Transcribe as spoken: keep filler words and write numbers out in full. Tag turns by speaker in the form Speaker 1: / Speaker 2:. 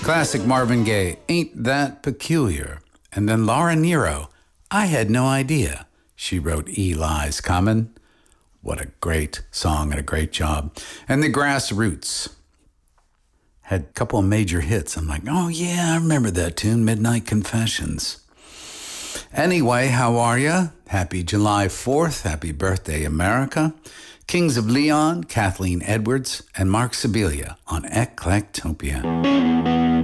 Speaker 1: Classic Marvin Gaye, Ain't That Peculiar. And then Laura Nyro, I Had No Idea. She wrote Eli's Common. What a great song and a great job. And the Grassroots had a couple of major hits. I'm like, oh yeah, I remember that tune, Midnight Confessions. Anyway, how are you? Happy July fourth. Happy birthday, America. Kings of Leon, Kathleen Edwards, and Mark Sibilia on Eclectopia.